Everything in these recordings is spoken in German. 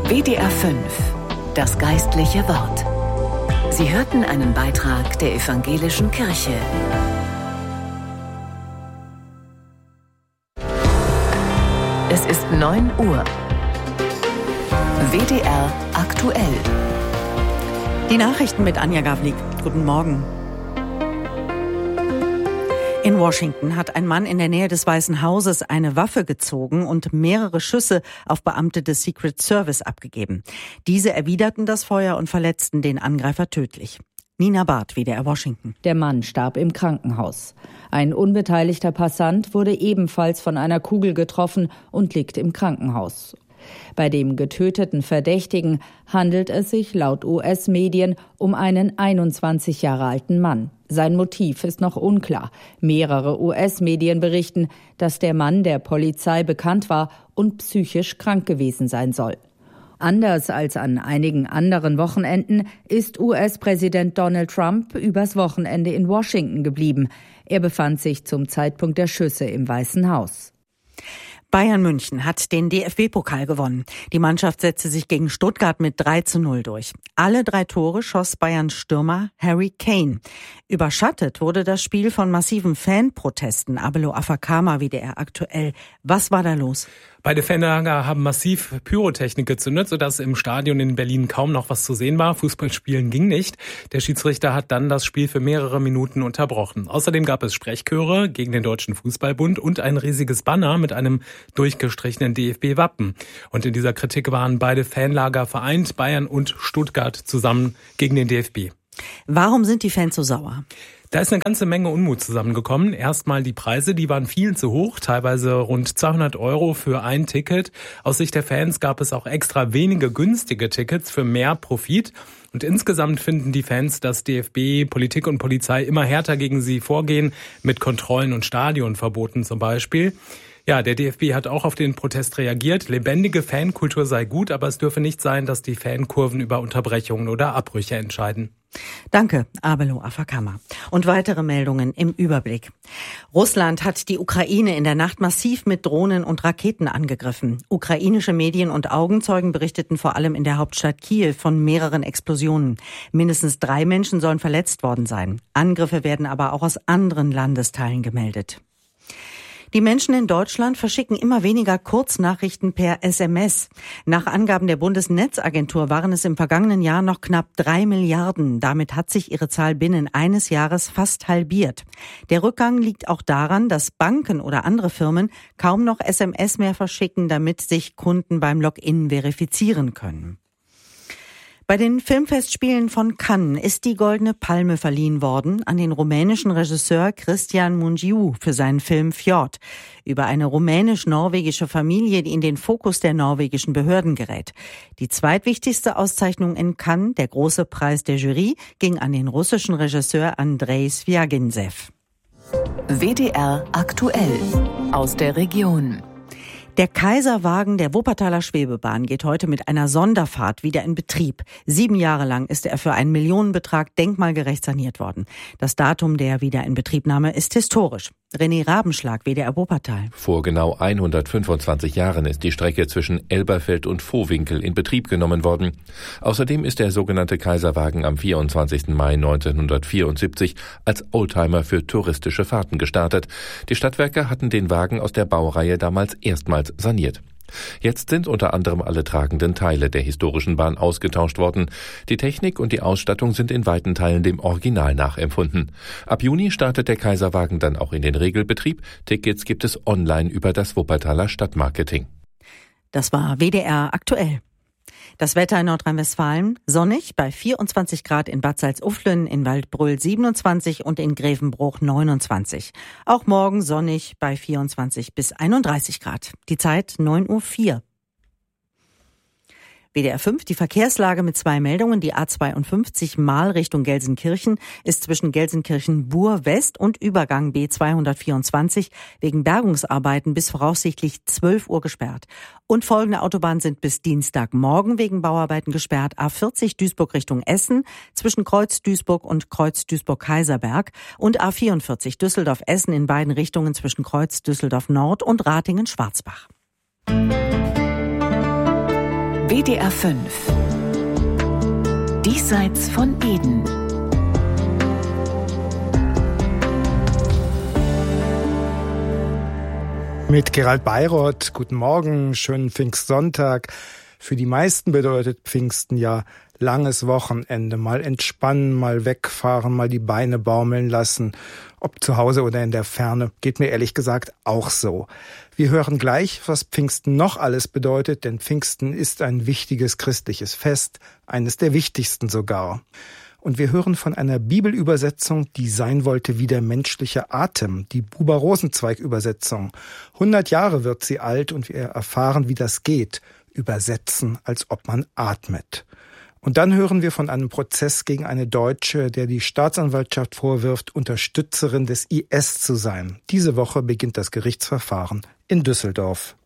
WDR 5, das geistliche Wort. Sie hörten einen Beitrag der Evangelischen Kirche. Es ist 9 Uhr. WDR aktuell. Die Nachrichten mit Anja Gavlik. Guten Morgen. In Washington hat ein Mann in der Nähe des Weißen Hauses eine Waffe gezogen und mehrere Schüsse auf Beamte des Secret Service abgegeben. Diese erwiderten das Feuer und verletzten den Angreifer tödlich. Nina Barth, WDR Washington. Der Mann starb im Krankenhaus. Ein unbeteiligter Passant wurde ebenfalls von einer Kugel getroffen und liegt im Krankenhaus. Bei dem getöteten Verdächtigen handelt es sich laut US-Medien um einen 21 Jahre alten Mann. Sein Motiv ist noch unklar. Mehrere US-Medien berichten, dass der Mann der Polizei bekannt war und psychisch krank gewesen sein soll. Anders als an einigen anderen Wochenenden ist US-Präsident Donald Trump übers Wochenende in Washington geblieben. Er befand sich zum Zeitpunkt der Schüsse im Weißen Haus. Bayern München hat den DFB-Pokal gewonnen. Die Mannschaft setzte sich gegen Stuttgart mit 3:0 durch. Alle 3 Tore schoss Bayerns Stürmer Harry Kane. Überschattet wurde das Spiel von massiven Fanprotesten. Abelo Afakama, WDR aktuell. Was war da los? Beide Fanlager haben massiv Pyrotechnik gezündet, sodass im Stadion in Berlin kaum noch was zu sehen war. Fußballspielen ging nicht. Der Schiedsrichter hat dann das Spiel für mehrere Minuten unterbrochen. Außerdem gab es Sprechchöre gegen den Deutschen Fußballbund und ein riesiges Banner mit einem durchgestrichenen DFB-Wappen. Und in dieser Kritik waren beide Fanlager vereint, Bayern und Stuttgart zusammen gegen den DFB. Warum sind die Fans so sauer? Da ist eine ganze Menge Unmut zusammengekommen. Erstmal die Preise, die waren viel zu hoch, teilweise rund 200 € für ein Ticket. Aus Sicht der Fans gab es auch extra wenige günstige Tickets für mehr Profit. Und insgesamt finden die Fans, dass DFB, Politik und Polizei immer härter gegen sie vorgehen, mit Kontrollen und Stadionverboten zum Beispiel. Ja, der DFB hat auch auf den Protest reagiert. Lebendige Fankultur sei gut, aber es dürfe nicht sein, dass die Fankurven über Unterbrechungen oder Abbrüche entscheiden. Danke, Abelo Afakama. Und weitere Meldungen im Überblick. Russland hat die Ukraine in der Nacht massiv mit Drohnen und Raketen angegriffen. Ukrainische Medien und Augenzeugen berichteten vor allem in der Hauptstadt Kiew von mehreren Explosionen. Mindestens 3 Menschen sollen verletzt worden sein. Angriffe werden aber auch aus anderen Landesteilen gemeldet. Die Menschen in Deutschland verschicken immer weniger Kurznachrichten per SMS. Nach Angaben der Bundesnetzagentur waren es im vergangenen Jahr noch knapp 3 Milliarden. Damit hat sich ihre Zahl binnen eines Jahres fast halbiert. Der Rückgang liegt auch daran, dass Banken oder andere Firmen kaum noch SMS mehr verschicken, damit sich Kunden beim Login verifizieren können. Bei den Filmfestspielen von Cannes ist die Goldene Palme verliehen worden an den rumänischen Regisseur Cristian Mungiu für seinen Film Fjord über eine rumänisch-norwegische Familie, die in den Fokus der norwegischen Behörden gerät. Die zweitwichtigste Auszeichnung in Cannes, der große Preis der Jury, ging an den russischen Regisseur Andrei Svyagintsev. WDR aktuell aus der Region. Der Kaiserwagen der Wuppertaler Schwebebahn geht heute mit einer Sonderfahrt wieder in Betrieb. 7 Jahre lang ist er für einen Millionenbetrag denkmalgerecht saniert worden. Das Datum der Wiederinbetriebnahme ist historisch. René Rabenschlag, WDR Wuppertal. Vor genau 125 Jahren ist die Strecke zwischen Elberfeld und Vohwinkel in Betrieb genommen worden. Außerdem ist der sogenannte Kaiserwagen am 24. Mai 1974 als Oldtimer für touristische Fahrten gestartet. Die Stadtwerke hatten den Wagen aus der Baureihe damals erstmals saniert. Jetzt sind unter anderem alle tragenden Teile der historischen Bahn ausgetauscht worden. Die Technik und die Ausstattung sind in weiten Teilen dem Original nachempfunden. Ab Juni startet der Kaiserwagen dann auch in den Regelbetrieb. Tickets gibt es online über das Wuppertaler Stadtmarketing. Das war WDR aktuell. Das Wetter in Nordrhein-Westfalen: sonnig bei 24 Grad in Bad Salzuflen, in Waldbröl 27 und in Grevenbruch 29. Auch morgen sonnig bei 24 bis 31 Grad. Die Zeit 9:04 Uhr. WDR 5, die Verkehrslage mit 2 Meldungen. Die A52 Mahl Richtung Gelsenkirchen ist zwischen Gelsenkirchen-Buhr West und Übergang B224 wegen Bergungsarbeiten bis voraussichtlich 12 Uhr gesperrt. Und folgende Autobahnen sind bis Dienstagmorgen wegen Bauarbeiten gesperrt. A40 Duisburg Richtung Essen zwischen Kreuz Duisburg und Kreuz Duisburg-Kaiserberg und A44 Düsseldorf-Essen in beiden Richtungen zwischen Kreuz Düsseldorf Nord und Ratingen-Schwarzbach. WDR 5. Diesseits von Eden. Mit Gerald Beiroth, guten Morgen, schönen Pfingstsonntag. Für die meisten bedeutet Pfingsten ja langes Wochenende, mal entspannen, mal wegfahren, mal die Beine baumeln lassen. Ob zu Hause oder in der Ferne, geht mir ehrlich gesagt auch so. Wir hören gleich, was Pfingsten noch alles bedeutet, denn Pfingsten ist ein wichtiges christliches Fest, eines der wichtigsten sogar. Und wir hören von einer Bibelübersetzung, die sein wollte wie der menschliche Atem, die Buber-Rosenzweig-Übersetzung. 100 Jahre wird sie alt und wir erfahren, wie das geht. Übersetzen, als ob man atmet. Und dann hören wir von einem Prozess gegen eine Deutsche, der die Staatsanwaltschaft vorwirft, Unterstützerin des IS zu sein. Diese Woche beginnt das Gerichtsverfahren in Düsseldorf.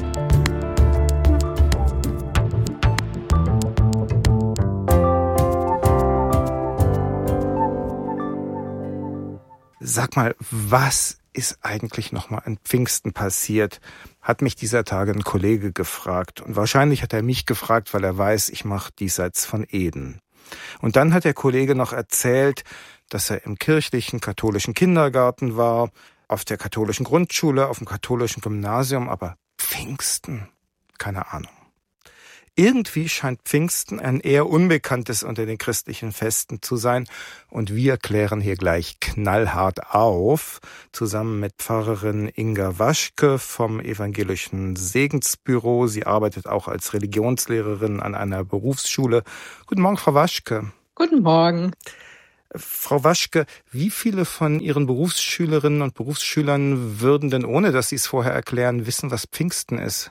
Sag mal, was ist eigentlich nochmal an Pfingsten passiert? Hat mich dieser Tage ein Kollege gefragt. Und wahrscheinlich hat er mich gefragt, weil er weiß, ich mache Diesseits von Eden. Und dann hat der Kollege noch erzählt, dass er im kirchlichen katholischen Kindergarten war, auf der katholischen Grundschule, auf dem katholischen Gymnasium, aber Pfingsten? Keine Ahnung. Irgendwie scheint Pfingsten ein eher unbekanntes unter den christlichen Festen zu sein. Und wir klären hier gleich knallhart auf, zusammen mit Pfarrerin Inga Waschke vom Evangelischen Segensbüro. Sie arbeitet auch als Religionslehrerin an einer Berufsschule. Guten Morgen, Frau Waschke. Guten Morgen. Frau Waschke, wie viele von Ihren Berufsschülerinnen und Berufsschülern würden denn, ohne dass Sie es vorher erklären, wissen, was Pfingsten ist?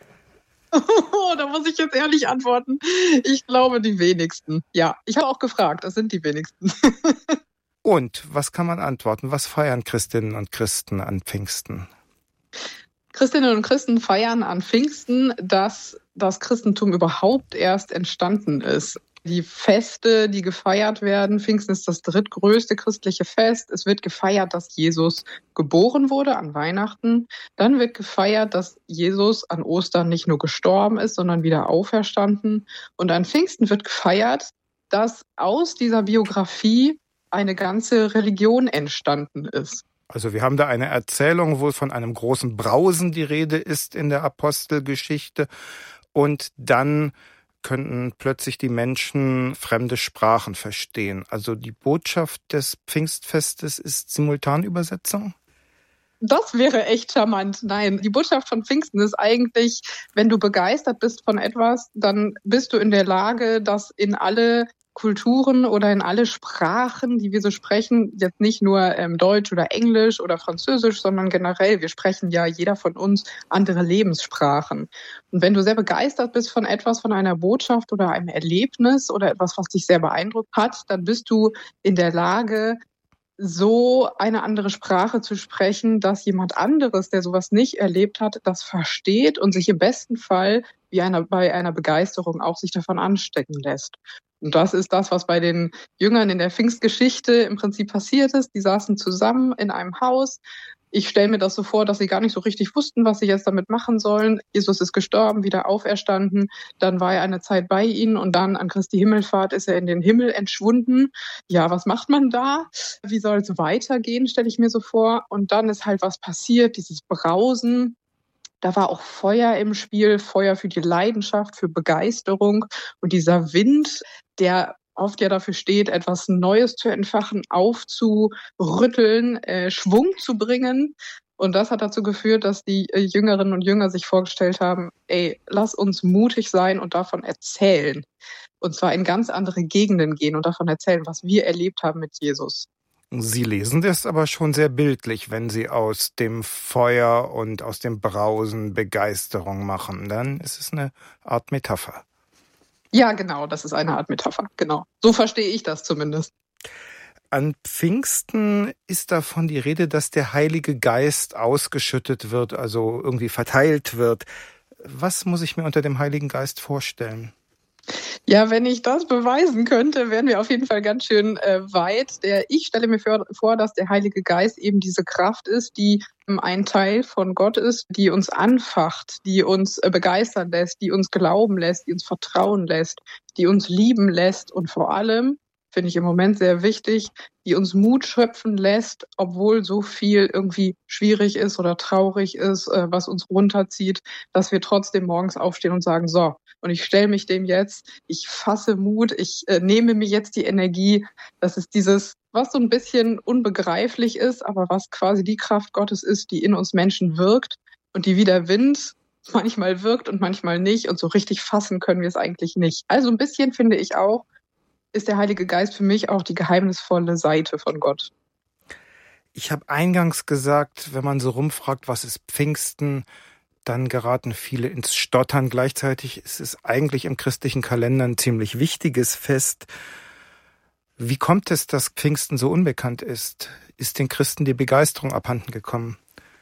Da muss ich jetzt ehrlich antworten. Ich glaube, die wenigsten. Ja, ich habe auch gefragt, das sind die wenigsten. Und was kann man antworten? Was feiern Christinnen und Christen an Pfingsten? Christinnen und Christen feiern an Pfingsten, dass das Christentum überhaupt erst entstanden ist. Die Feste, die gefeiert werden, Pfingsten ist das drittgrößte christliche Fest. Es wird gefeiert, dass Jesus geboren wurde an Weihnachten. Dann wird gefeiert, dass Jesus an Ostern nicht nur gestorben ist, sondern wieder auferstanden. Und an Pfingsten wird gefeiert, dass aus dieser Biografie eine ganze Religion entstanden ist. Also wir haben da eine Erzählung, wo von einem großen Brausen die Rede ist in der Apostelgeschichte. Und dann könnten plötzlich die Menschen fremde Sprachen verstehen. Also die Botschaft des Pfingstfestes ist Simultanübersetzung? Das wäre echt charmant. Nein, die Botschaft von Pfingsten ist eigentlich, wenn du begeistert bist von etwas, dann bist du in der Lage, das in alle Kulturen oder in alle Sprachen, die wir so sprechen, jetzt nicht nur Deutsch oder Englisch oder Französisch, sondern generell, wir sprechen ja jeder von uns andere Lebenssprachen. Und wenn du sehr begeistert bist von etwas, von einer Botschaft oder einem Erlebnis oder etwas, was dich sehr beeindruckt hat, dann bist du in der Lage, so eine andere Sprache zu sprechen, dass jemand anderes, der sowas nicht erlebt hat, das versteht und sich im besten Fall wie bei einer Begeisterung auch sich davon anstecken lässt. Und das ist das, was bei den Jüngern in der Pfingstgeschichte im Prinzip passiert ist. Die saßen zusammen in einem Haus. Ich stelle mir das so vor, dass sie gar nicht so richtig wussten, was sie jetzt damit machen sollen. Jesus ist gestorben, wieder auferstanden. Dann war er eine Zeit bei ihnen und dann an Christi Himmelfahrt ist er in den Himmel entschwunden. Ja, was macht man da? Wie soll es weitergehen, stelle ich mir so vor. Und dann ist halt was passiert, dieses Brausen. Da war auch Feuer im Spiel, Feuer für die Leidenschaft, für Begeisterung. Und dieser Wind, der oft ja dafür steht, etwas Neues zu entfachen, aufzurütteln, Schwung zu bringen. Und das hat dazu geführt, dass die Jüngerinnen und Jünger sich vorgestellt haben, lass uns mutig sein und davon erzählen. Und zwar in ganz andere Gegenden gehen und davon erzählen, was wir erlebt haben mit Jesus. Sie lesen das aber schon sehr bildlich, wenn Sie aus dem Feuer und aus dem Brausen Begeisterung machen. Dann ist es eine Art Metapher. Ja, genau, das ist eine Art Metapher, genau. So verstehe ich das zumindest. An Pfingsten ist davon die Rede, dass der Heilige Geist ausgeschüttet wird, also irgendwie verteilt wird. Was muss ich mir unter dem Heiligen Geist vorstellen? Ja, wenn ich das beweisen könnte, wären wir auf jeden Fall ganz schön weit. Ich stelle mir vor, dass der Heilige Geist eben diese Kraft ist, die ein Teil von Gott ist, die uns anfacht, die uns begeistern lässt, die uns glauben lässt, die uns vertrauen lässt, die uns lieben lässt und vor allem, finde ich im Moment sehr wichtig, die uns Mut schöpfen lässt, obwohl so viel irgendwie schwierig ist oder traurig ist, was uns runterzieht, dass wir trotzdem morgens aufstehen und sagen, so, und ich stelle mich dem jetzt, ich fasse Mut, ich nehme mir jetzt die Energie. Das ist dieses, was so ein bisschen unbegreiflich ist, aber was quasi die Kraft Gottes ist, die in uns Menschen wirkt und die wie der Wind manchmal wirkt und manchmal nicht. Und so richtig fassen können wir es eigentlich nicht. Also ein bisschen finde ich auch, ist der Heilige Geist für mich auch die geheimnisvolle Seite von Gott. Ich habe eingangs gesagt, wenn man so rumfragt, was ist Pfingsten, dann geraten viele ins Stottern. Gleichzeitig ist es eigentlich im christlichen Kalender ein ziemlich wichtiges Fest. Wie kommt es, dass Pfingsten so unbekannt ist? Ist den Christen die Begeisterung abhanden gekommen?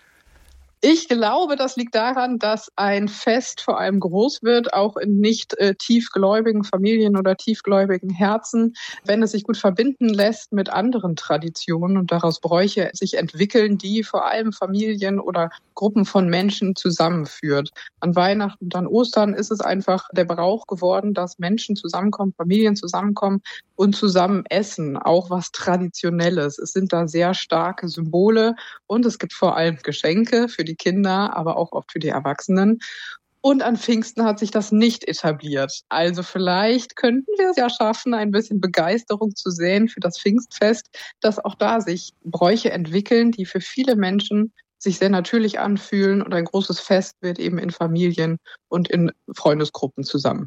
Ich glaube, das liegt daran, dass ein Fest vor allem groß wird, auch in nicht tiefgläubigen Familien oder tiefgläubigen Herzen, wenn es sich gut verbinden lässt mit anderen Traditionen und daraus Bräuche sich entwickeln, die vor allem Familien oder Gruppen von Menschen zusammenführt. An Weihnachten und an Ostern ist es einfach der Brauch geworden, dass Menschen zusammenkommen, Familien zusammenkommen und zusammen essen, auch was Traditionelles. Es sind da sehr starke Symbole und es gibt vor allem Geschenke für die Kinder, aber auch oft für die Erwachsenen. Und an Pfingsten hat sich das nicht etabliert. Also vielleicht könnten wir es ja schaffen, ein bisschen Begeisterung zu säen für das Pfingstfest, dass auch da sich Bräuche entwickeln, die für viele Menschen sich sehr natürlich anfühlen und ein großes Fest wird eben in Familien und in Freundesgruppen zusammen.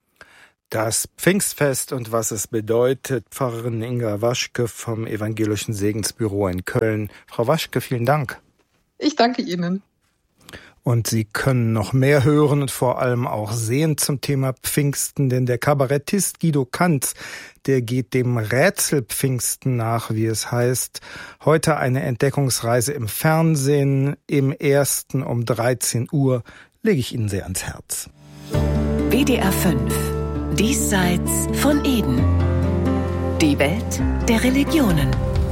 Das Pfingstfest und was es bedeutet, Pfarrerin Inga Waschke vom Evangelischen Segensbüro in Köln. Frau Waschke, vielen Dank. Ich danke Ihnen. Und Sie können noch mehr hören und vor allem auch sehen zum Thema Pfingsten, denn der Kabarettist Guido Kanz, der geht dem Rätsel Pfingsten nach, wie es heißt. Heute eine Entdeckungsreise im Fernsehen, im Ersten um 13 Uhr, lege ich Ihnen sehr ans Herz. WDR 5. Diesseits von Eden. Die Welt der Religionen.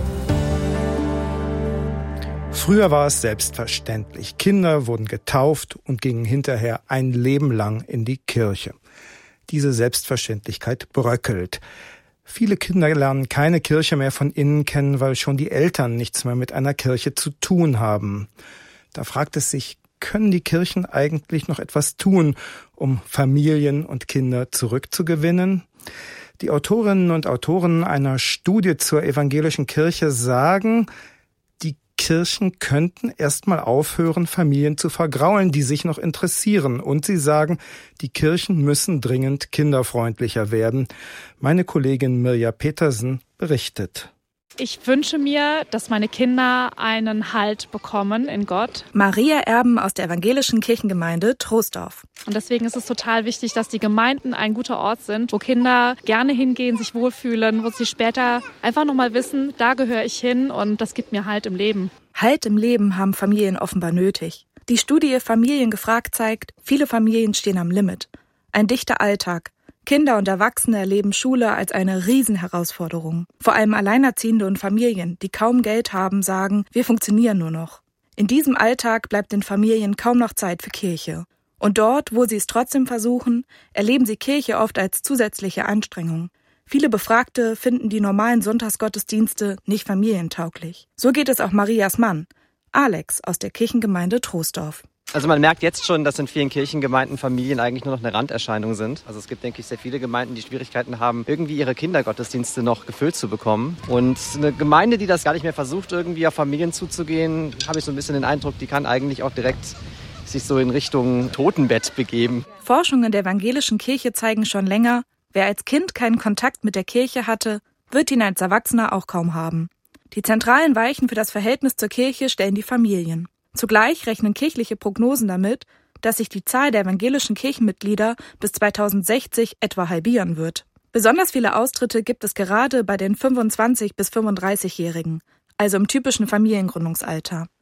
Früher war es selbstverständlich. Kinder wurden getauft und gingen hinterher ein Leben lang in die Kirche. Diese Selbstverständlichkeit bröckelt. Viele Kinder lernen keine Kirche mehr von innen kennen, weil schon die Eltern nichts mehr mit einer Kirche zu tun haben. Da fragt es sich, können die Kirchen eigentlich noch etwas tun, um Familien und Kinder zurückzugewinnen? Die Autorinnen und Autoren einer Studie zur evangelischen Kirche sagen, die Kirchen könnten erstmal aufhören, Familien zu vergraulen, die sich noch interessieren. Und sie sagen, die Kirchen müssen dringend kinderfreundlicher werden. Meine Kollegin Mirja Petersen berichtet. Ich wünsche mir, dass meine Kinder einen Halt bekommen in Gott. Maria Erben aus der evangelischen Kirchengemeinde Troisdorf. Und deswegen ist es total wichtig, dass die Gemeinden ein guter Ort sind, wo Kinder gerne hingehen, sich wohlfühlen, wo sie später einfach nochmal wissen, da gehöre ich hin und das gibt mir Halt im Leben. Halt im Leben haben Familien offenbar nötig. Die Studie Familien gefragt zeigt, viele Familien stehen am Limit. Ein dichter Alltag. Kinder und Erwachsene erleben Schule als eine Riesenherausforderung. Vor allem Alleinerziehende und Familien, die kaum Geld haben, sagen, wir funktionieren nur noch. In diesem Alltag bleibt den Familien kaum noch Zeit für Kirche. Und dort, wo sie es trotzdem versuchen, erleben sie Kirche oft als zusätzliche Anstrengung. Viele Befragte finden die normalen Sonntagsgottesdienste nicht familientauglich. So geht es auch Marias Mann, Alex aus der Kirchengemeinde Troisdorf. Also man merkt jetzt schon, dass in vielen Kirchengemeinden Familien eigentlich nur noch eine Randerscheinung sind. Also es gibt, denke ich, sehr viele Gemeinden, die Schwierigkeiten haben, irgendwie ihre Kindergottesdienste noch gefüllt zu bekommen. Und eine Gemeinde, die das gar nicht mehr versucht, irgendwie auf Familien zuzugehen, habe ich so ein bisschen den Eindruck, die kann eigentlich auch direkt sich so in Richtung Totenbett begeben. Forschungen der evangelischen Kirche zeigen schon länger, wer als Kind keinen Kontakt mit der Kirche hatte, wird ihn als Erwachsener auch kaum haben. Die zentralen Weichen für das Verhältnis zur Kirche stellen die Familien. Zugleich rechnen kirchliche Prognosen damit, dass sich die Zahl der evangelischen Kirchenmitglieder bis 2060 etwa halbieren wird. Besonders viele Austritte gibt es gerade bei den 25- bis 35-Jährigen, also im typischen Familiengründungsalter.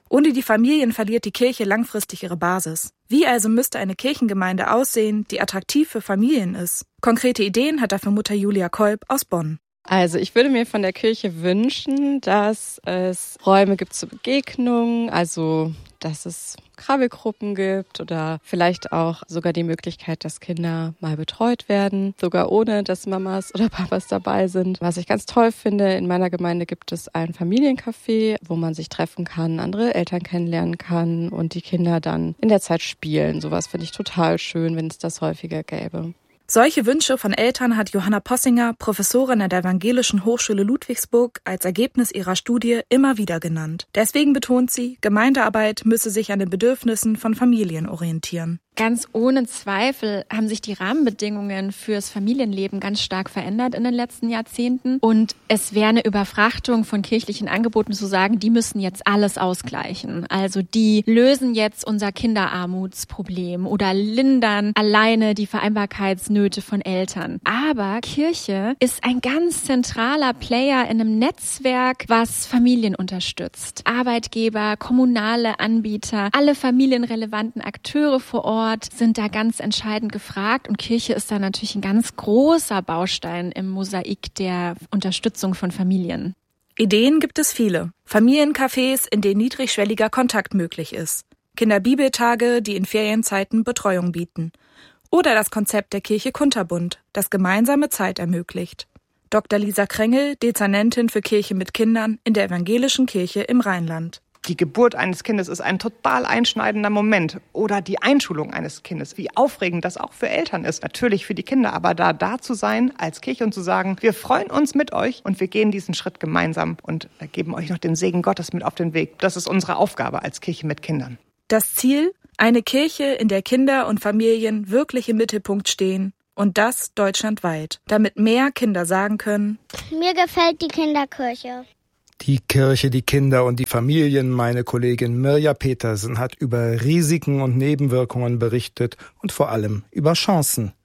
Ohne die Familien verliert die Kirche langfristig ihre Basis. Wie also müsste eine Kirchengemeinde aussehen, die attraktiv für Familien ist? Konkrete Ideen hat dafür Mutter Julia Kolb aus Bonn. Also ich würde mir von der Kirche wünschen, dass es Räume gibt zur Begegnung, also dass es Krabbelgruppen gibt oder vielleicht auch sogar die Möglichkeit, dass Kinder mal betreut werden, sogar ohne, dass Mamas oder Papas dabei sind. Was ich ganz toll finde, in meiner Gemeinde gibt es ein Familiencafé, wo man sich treffen kann, andere Eltern kennenlernen kann und die Kinder dann in der Zeit spielen. Sowas finde ich total schön, wenn es das häufiger gäbe. Solche Wünsche von Eltern hat Johanna Possinger, Professorin an der Evangelischen Hochschule Ludwigsburg, als Ergebnis ihrer Studie immer wieder genannt. Deswegen betont sie, Gemeindearbeit müsse sich an den Bedürfnissen von Familien orientieren. Ganz ohne Zweifel haben sich die Rahmenbedingungen fürs Familienleben ganz stark verändert in den letzten Jahrzehnten. Und es wäre eine Überfrachtung von kirchlichen Angeboten zu sagen, die müssen jetzt alles ausgleichen. Also die lösen jetzt unser Kinderarmutsproblem oder lindern alleine die Vereinbarkeitsnöte von Eltern. Aber Kirche ist ein ganz zentraler Player in einem Netzwerk, was Familien unterstützt. Arbeitgeber, kommunale Anbieter, alle familienrelevanten Akteure vor Ort sind da ganz entscheidend gefragt und Kirche ist da natürlich ein ganz großer Baustein im Mosaik der Unterstützung von Familien. Ideen gibt es viele. Familiencafés, in denen niedrigschwelliger Kontakt möglich ist. Kinderbibeltage, die in Ferienzeiten Betreuung bieten. Oder das Konzept der Kirche Kunterbund, das gemeinsame Zeit ermöglicht. Dr. Lisa Krängel, Dezernentin für Kirche mit Kindern in der Evangelischen Kirche im Rheinland. Die Geburt eines Kindes ist ein total einschneidender Moment. Oder die Einschulung eines Kindes. Wie aufregend das auch für Eltern ist. Natürlich für die Kinder, aber da zu sein als Kirche und zu sagen, wir freuen uns mit euch und wir gehen diesen Schritt gemeinsam und geben euch noch den Segen Gottes mit auf den Weg. Das ist unsere Aufgabe als Kirche mit Kindern. Das Ziel? Eine Kirche, in der Kinder und Familien wirklich im Mittelpunkt stehen. Und das deutschlandweit. Damit mehr Kinder sagen können, mir gefällt die Kinderkirche. Die Kirche, die Kinder und die Familien. Meine Kollegin Mirja Petersen hat über Risiken und Nebenwirkungen berichtet und vor allem über Chancen.